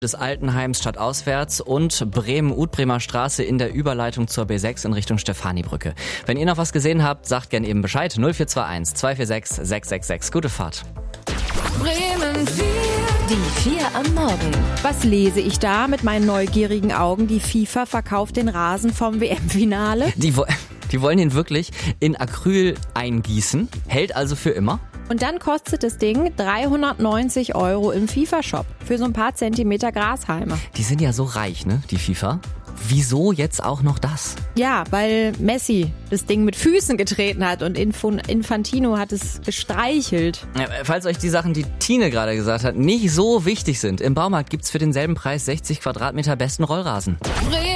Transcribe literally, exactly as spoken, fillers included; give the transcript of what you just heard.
des Altenheims stadtauswärts und Bremen-Udbremer Straße in der Überleitung zur B sechs in Richtung Stefanibrücke. Wenn ihr noch was gesehen habt, sagt gern eben Bescheid. null vier zwei eins, zwei vier sechs, sechs sechs sechs. Gute Fahrt. Bremen vier. Die vier am Morgen. Was lese ich da mit meinen neugierigen Augen? Die FIFA verkauft den Rasen vom W M-Finale. Die, wo- die wollen ihn wirklich in Acryl eingießen, hält also für immer. Und dann kostet das Ding dreihundertneunzig Euro im FIFA-Shop für so ein paar Zentimeter Grashalme. Die sind ja so reich, ne, die FIFA. Wieso jetzt auch noch das? Ja, weil Messi das Ding mit Füßen getreten hat und Info- Infantino hat es gestreichelt. Ja, falls euch die Sachen, die Tine gerade gesagt hat, nicht so wichtig sind, im Baumarkt gibt's für denselben Preis sechzig Quadratmeter besten Rollrasen. Bremen